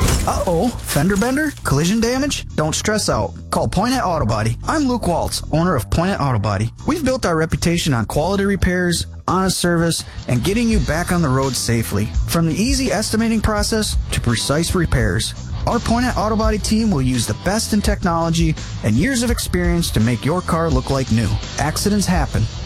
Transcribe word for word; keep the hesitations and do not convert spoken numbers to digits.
Uh-oh, fender bender? Collision damage? Don't stress out. Call Pointet Auto Body. I'm Luke Waltz, owner of Pointet Auto Body. We've built our reputation on quality repairs, honest service, and getting you back on the road safely. From the easy estimating process to precise repairs, our Pointet Auto Body team will use the best in technology and years of experience to make your car look like new. Accidents happen.